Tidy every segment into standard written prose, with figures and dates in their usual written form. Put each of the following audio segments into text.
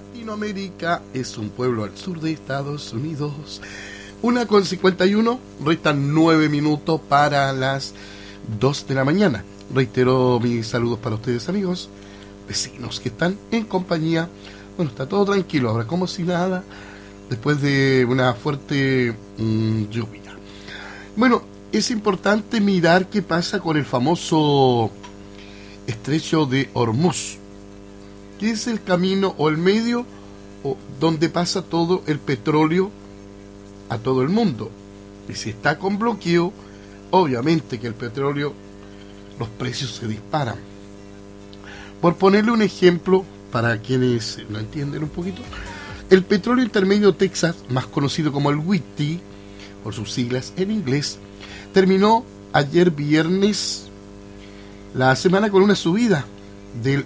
Latinoamérica es un pueblo al sur de Estados Unidos. 1:51, restan 9 minutos para las 2 de la mañana. Reitero mis saludos para ustedes, amigos, vecinos que están en compañía. Bueno, está todo tranquilo ahora, como si nada, después de una fuerte lluvia. Bueno, es importante mirar qué pasa con el famoso estrecho de Hormuz, que es el camino o el medio donde pasa todo el petróleo a todo el mundo. Y si está con bloqueo, obviamente que el petróleo, los precios se disparan. Por ponerle un ejemplo, para quienes no entienden un poquito, el petróleo intermedio Texas, más conocido como el WTI, por sus siglas en inglés, terminó ayer viernes la semana con una subida del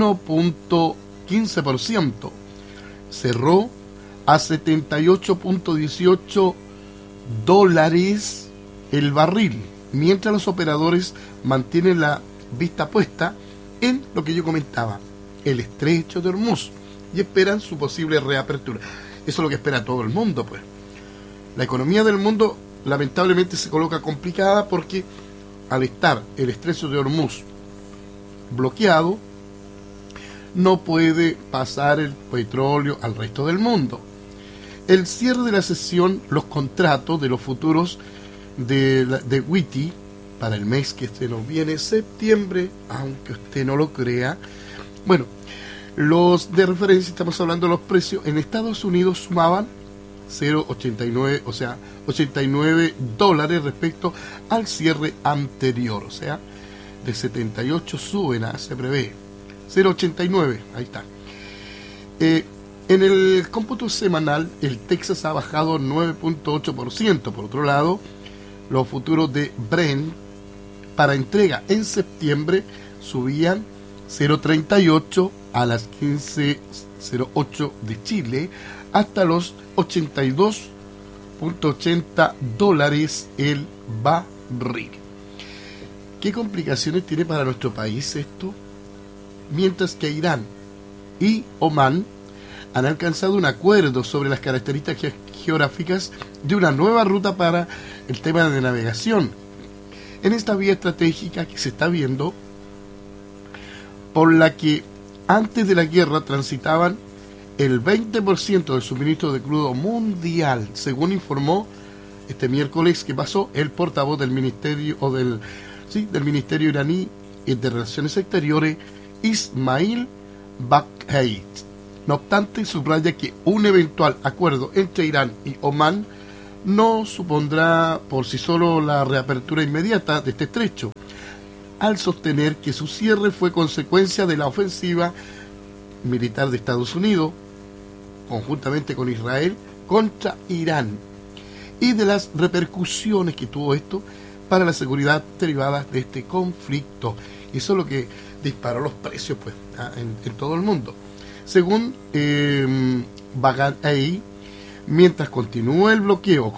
1.15%. Cerró a $78.18 el barril, mientras los operadores mantienen la vista puesta en lo que yo comentaba, el estrecho de Hormuz, y esperan su posible reapertura. Eso es lo que espera todo el mundo, pues. La economía del mundo lamentablemente se coloca complicada porque al estar el estrecho de Hormuz bloqueado, no puede pasar el petróleo al resto del mundo. El cierre de la sesión, los contratos de los futuros de WTI para el mes que nos viene, septiembre, aunque usted no lo crea. Bueno, los de referencia, estamos hablando de los precios, en Estados Unidos sumaban 0.89, o sea, $89 respecto al cierre anterior, o sea, de 78 suben a, se prevé, 0.89, ahí está. En el cómputo semanal, el Texas ha bajado 9.8%. Por otro lado, los futuros de Brent para entrega en septiembre subían 0.38 a las 15.08 de Chile hasta los $82.80 el barril. ¿Qué complicaciones tiene para nuestro país esto? Mientras que Irán y Omán han alcanzado un acuerdo sobre las características geográficas de una nueva ruta para el tema de navegación. En esta vía estratégica que se está viendo, por la que antes de la guerra transitaban el 20% del suministro de crudo mundial, según informó este miércoles que pasó el portavoz del ministerio del Ministerio iraní de Relaciones Exteriores, Ismail Baghei. No obstante, subraya que un eventual acuerdo entre Irán y Omán no supondrá por sí solo la reapertura inmediata de este estrecho, al sostener que su cierre fue consecuencia de la ofensiva militar de Estados Unidos, conjuntamente con Israel, contra Irán, y de las repercusiones que tuvo esto para la seguridad derivadas de este conflicto. Y eso es lo que disparó los precios, pues, en todo el mundo. Según Baghei, mientras continúen el bloqueo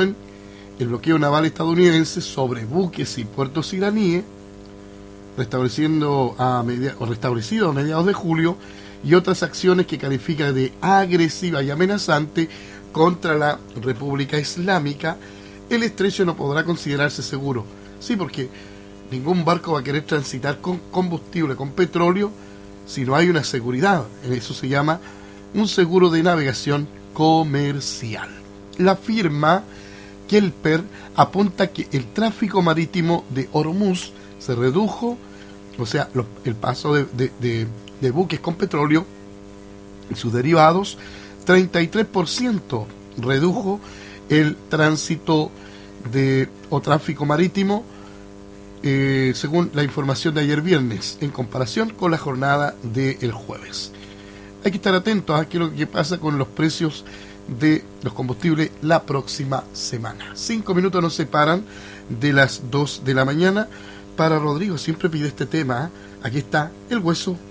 naval estadounidense sobre buques y puertos iraníes, restablecido a mediados de julio, y otras acciones que califica de agresiva y amenazante contra la República Islámica, el estrecho no podrá considerarse seguro. Sí, porque ningún barco va a querer transitar con combustible, con petróleo, si no hay una seguridad. Eso se llama un seguro de navegación comercial. La firma Kelper apunta que el tráfico marítimo de Hormuz se redujo, o sea, el paso de buques con petróleo y sus derivados, 33% redujo el tránsito o tráfico marítimo, según la información de ayer viernes, en comparación con la jornada del jueves. Hay que estar atentos a qué es lo que pasa con los precios de los combustibles la próxima semana. 5 minutos nos separan de las 2 de la mañana. Para Rodrigo, siempre pide este tema. Aquí está el hueso